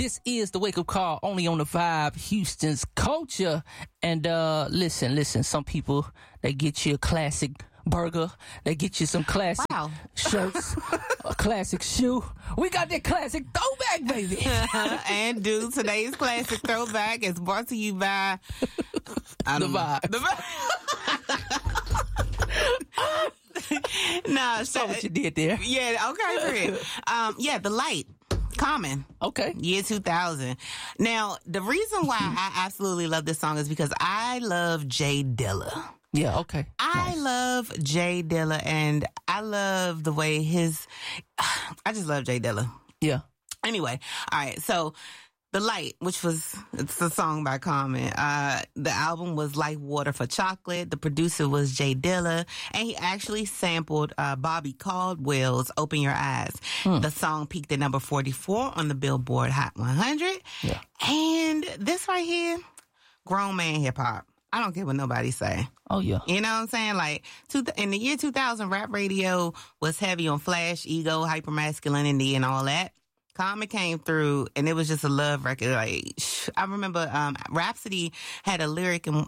This is the Wake Up Call, only on the Vibe, Houston's culture. And listen, some people, they get you a classic burger, they get you some classic shirts, a classic shoe. We got that classic throwback, baby. And today's classic throwback is brought to you by The Vibe. Nah, saw what you did there. Yeah, okay, great. The Light. Common. Okay. Year 2000. Now, the reason why I absolutely love this song is because I love Jay Dilla. Yeah, okay. I love Jay Dilla, and I love the way I just love Jay Dilla. Yeah. Anyway, all right, so The Light, it's a song by Common. The album was Like Water for Chocolate. The producer was Jay Dilla, and he actually sampled Bobby Caldwell's Open Your Eyes. The song peaked at number 44 on the Billboard Hot 100. Yeah. And this right here, grown man hip hop. I don't care what nobody say. Oh, yeah. You know what I'm saying? Like, in the year 2000, rap radio was heavy on flash, ego, hypermasculinity, and all that. Common came through, and it was just a love record. Like, I remember Rhapsody had a lyric, and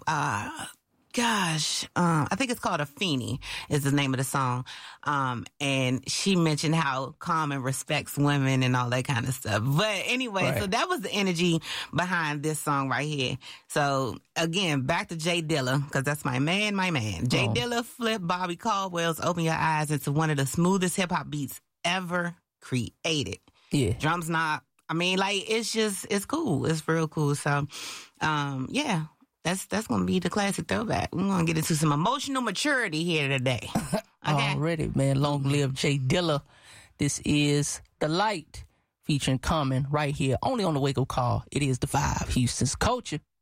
I think it's called A Feenie is the name of the song. And she mentioned how Common respects women and all that kind of stuff. But anyway, right. So that was the energy behind this song right here. So again, back to Jay Dilla, because that's my man. Jay Dilla flipped Bobby Caldwell's Open Your Eyes into one of the smoothest hip hop beats ever created. Yeah. Drums not, it's cool. It's real cool. So, that's going to be the classic throwback. We're going to get into some emotional maturity here today. Okay? Already, man. Long live Jay Dilla. This is The Light featuring Common right here, only on the Wake Up Call. It is the Vibe, Houston's culture.